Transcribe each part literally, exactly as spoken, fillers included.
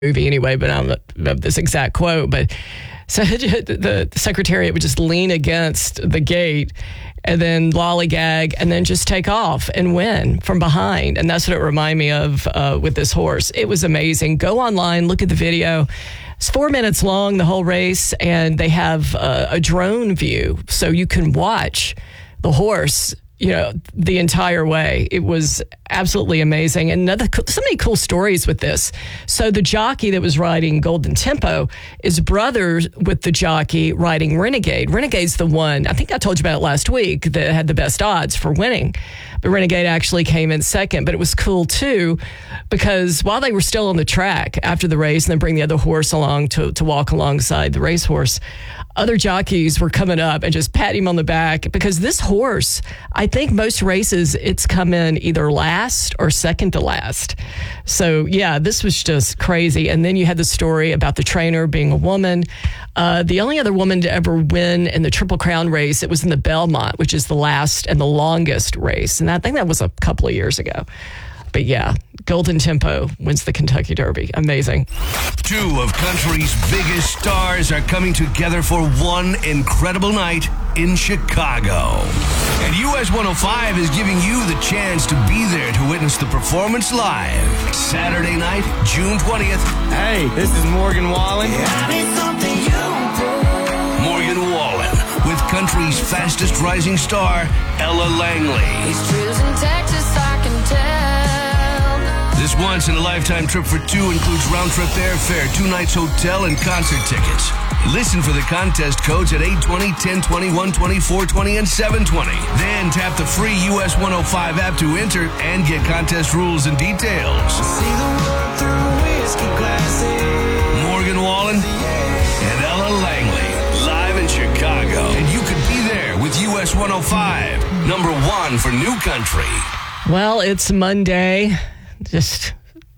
movie anyway, but I don't know this exact quote. But so the secretariat would just lean against the gate and then lollygag and then just take off and win from behind. And that's what it reminded me of uh, with this horse. It was amazing. Go online, look at the video. It's four minutes long, the whole race, and they have uh, a drone view so you can watch the horse, you know, the entire way. It was absolutely amazing. And another, so many cool stories with this. So the jockey that was riding Golden Tempo is brothers with the jockey riding Renegade. Renegade's the one, I think I told you about it last week, that had the best odds for winning. But Renegade actually came in second. But it was cool, too, because while they were still on the track after the race and then bring the other horse along to, to walk alongside the racehorse, other jockeys were coming up and just patting him on the back because this horse, I think most races, it's come in either last or second to last. So, yeah, this was just crazy. And then you had the story about the trainer being a woman. Uh, the only other woman to ever win in the Triple Crown race, it was in the Belmont, which is the last and the longest race. And I think that was a couple of years ago. But yeah, Golden Tempo wins the Kentucky Derby. Amazing. Two of country's biggest stars are coming together for one incredible night in Chicago. And U S one oh five is giving you the chance to be there to witness the performance live. Saturday night, June twentieth. Hey, this is Morgan Wallen. Morgan Wallen with country's fastest rising star, Ella Langley. These trips in Texas, I can tell. This once-in-a-lifetime trip for two includes round-trip airfare, two nights hotel, and concert tickets. Listen for the contest codes at eight twenty, ten twenty, one twenty, four twenty, and seven twenty. Then tap the free U S one oh five app to enter and get contest rules and details. See the world through whiskey glasses. Morgan Wallen and Ella Langley, live in Chicago. And you could be there with U S one oh five, number one for new country. Well, it's Monday. Just,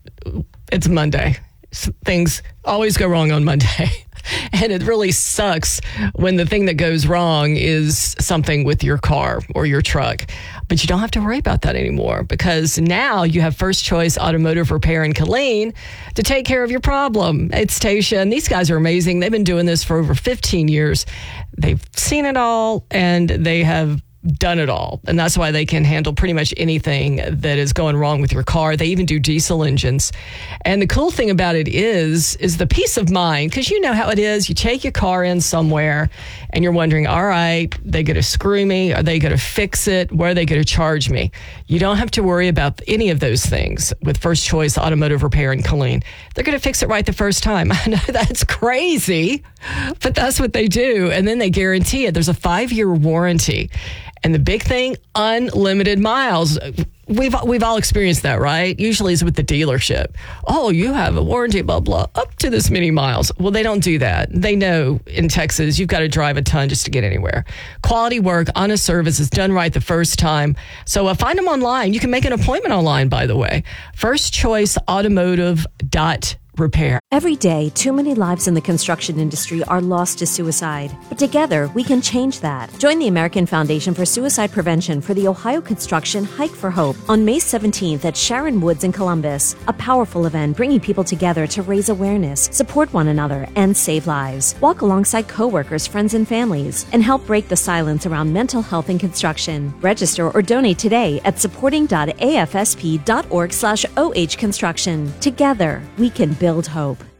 it's Monday. Things always go wrong on Monday. And it really sucks when the thing that goes wrong is something with your car or your truck. But you don't have to worry about that anymore because now you have First Choice Automotive Repair in Killeen to take care of your problem. It's Tasha, and these guys are amazing. They've been doing this for over fifteen years. They've seen it all, and they have done it all. And that's why they can handle pretty much anything that is going wrong with your car. They even do diesel engines. And the cool thing about it is, is the peace of mind, because you know how it is. You take your car in somewhere and you're wondering, all right, they going to screw me? Are they going to fix it? Where are they going to charge me? You don't have to worry about any of those things with First Choice Automotive Repair in Killeen. They're going to fix it right the first time. I know that's crazy, but that's what they do. And then they guarantee it. There's a five-year warranty. And the big thing, unlimited miles. We've we've all experienced that, right? Usually it's with the dealership. Oh, you have a warranty, blah, blah, up to this many miles. Well, they don't do that. They know in Texas, you've got to drive a ton just to get anywhere. Quality work, honest service is done right the first time. So uh, find them online. You can make an appointment online, by the way. first choice automotive dot repair. Every day, too many lives in the construction industry are lost to suicide. But together, we can change that. Join the American Foundation for Suicide Prevention for the Ohio Construction Hike for Hope on May seventeenth at Sharon Woods in Columbus. A powerful event bringing people together to raise awareness, support one another, and save lives. Walk alongside coworkers, friends, and families, and help break the silence around mental health in construction. Register or donate today at supporting dot a f s p dot org slash oh construction. Together, we can build hope.